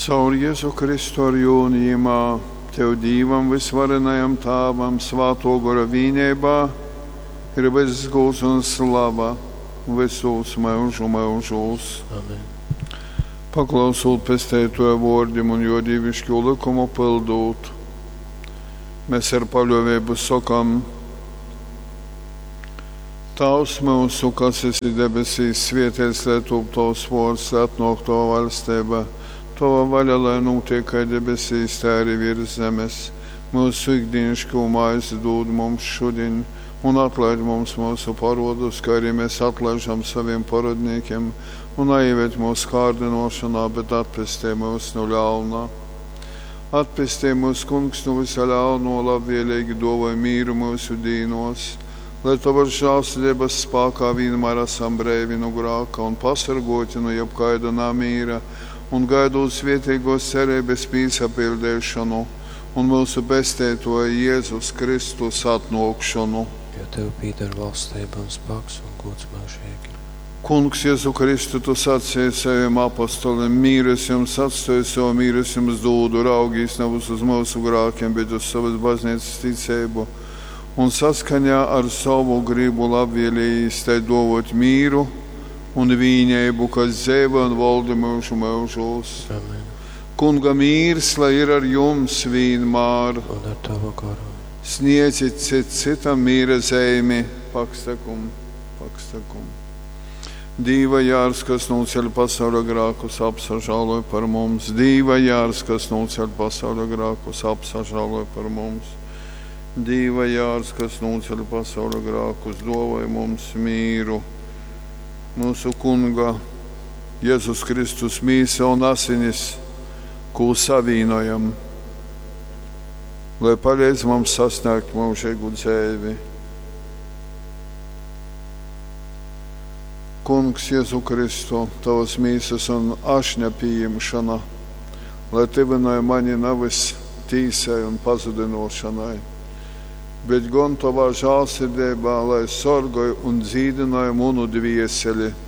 Caur Jēzu Kristu ar jaunībā, Tev Dīvam visvarenajam Tāvam, Svāto Gara vienībā, ir viss gods un slava, visos mūžu mūžos. Amen. Paklausot pestētoja vārdiem un jo dievišķo likumu pildot, mēs ar paļāvību sakām: Tavs mūsu, kas esi debesīs, svētīts lai top Tavs vārds, atnāk Tava valstība, Tava vaļa, lai notiek kā debesīs, tā arī virs zemes. Mūsu ikdienišķo maizi dod mums šodien, un atlaid mums mūsu parodus, kā arī mēs atlaižam saviem parodniekiem, un neieved mūsu kārdinošanā, bet atpestī mūs no ļaunā. Atpestī mūs, Kungs, no visa ļauno, labvēlīgi dāvāj mīru mūsu dīnos, lai Tava žēlsirdības spēkā vienmēr esam brīvi no grēka un pasargoti no jebkaida namīra, un gaidot svētīgos cerības piesapildīšanu un mūsu pestētoja Jēzus Kristus atnākšanu. Jo Tev pieder valstība un spēks un gods mūžīgi. Kungs, Jēzu Kristu, Tu sacīji saviem apostoliem: mīres jums atstāju, savu mīres jums dodu, raugīs nevis uz mūsu grēkiem, bet uz savas baznīcas ticību, un saskaņā ar savu gribu labvēlīgi tai dāvāt mīru un vienību, kas dzīvo un valda mūžu mūžos. Amen. Kunga mīrs, lai ir ar jums vienmēr. Un ar Tavu garu. Sniedzit citam mīra zīmi, pakstakum. Dīva Jārs, kas noceļ pasaulē grēkus, apsažāloj par mums. Dīva Jārs, kas noceļ pasaulē grēkus, apsažāloj par mums. Dīva Jārs, kas noceļ pasaulē grēkus, dāvāj mums mīru. Mūsu Kunga Jēzus Kristus mīsa un asinis, ko savīnojam, lai palīdz mums sasniegt mūžīgu dzīvi. Kungs Jēzu Kristu, Tavas mīsas un ašņa pieņemšana, lai tuvināja mani nevis tīsai un pazudinošanai, bet gan Tavā žēlsirdībā, lai sorgoja un dzīdināja manu dvieseli.